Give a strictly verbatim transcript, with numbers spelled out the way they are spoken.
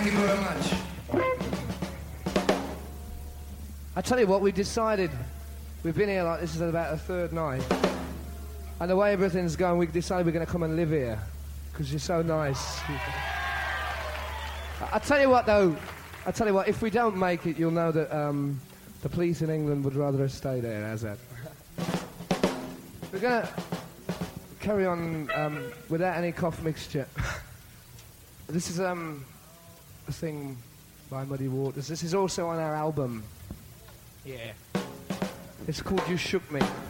Thank you very much. I tell you what, we decided, we've been here like this is about a third night, and the way everything's going, we decided we're going to come and live here, because you're so nice. I, I tell you what though, I tell you what, if we don't make it, you'll know that um, the police in England would rather us stay there, how's that? We're going to carry on um, without any cough mixture. This is um, a thing by Muddy Waters. This is also on our album. Yeah. It's called You Shook Me.